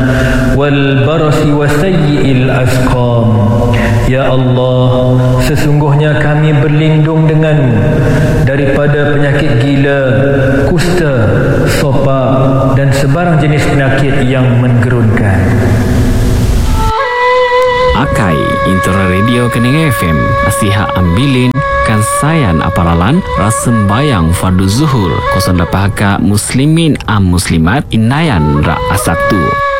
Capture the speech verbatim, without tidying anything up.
والبرص وسيء الأسقام. Ya Allah, sesungguhnya kami berlindung denganmu daripada penyakit gila, kusta, sopak dan sebarang jenis penyakit yang menggerunkan. Akai Intera Radio Kening F M Nasihat Ambilin Kansayan Aparalan Rasembayang Fardu Zuhur Kosong Dapahaka Muslimin Am Muslimat Inayan Ra Asaktu.